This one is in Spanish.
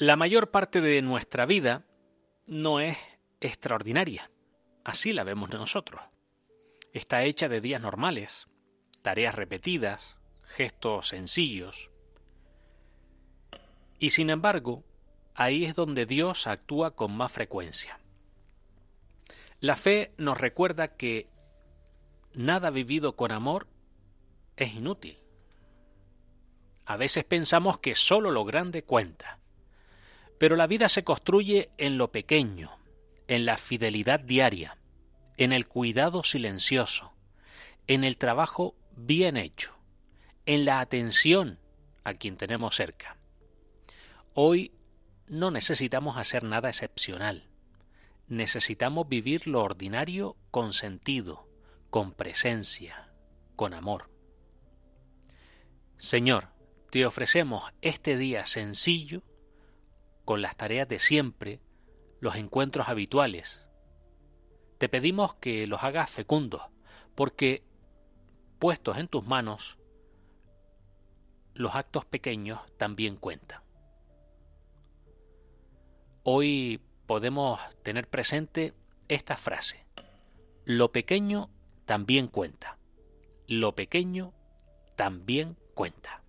La mayor parte de nuestra vida no es extraordinaria, así la vemos nosotros. Está hecha de días normales, tareas repetidas, gestos sencillos. Y sin embargo, ahí es donde Dios actúa con más frecuencia. La fe nos recuerda que nada vivido con amor es inútil. A veces pensamos que solo lo grande cuenta, pero la vida se construye en lo pequeño, en la fidelidad diaria, en el cuidado silencioso, en el trabajo bien hecho, en la atención a quien tenemos cerca. Hoy no necesitamos hacer nada excepcional. Necesitamos vivir lo ordinario con sentido, con presencia, con amor. Señor, te ofrecemos este día sencillo, con las tareas de siempre, los encuentros habituales. Te pedimos que los hagas fecundos, porque, puestos en tus manos, los actos pequeños también cuentan. Hoy podemos tener presente esta frase: lo pequeño también cuenta. Lo pequeño también cuenta.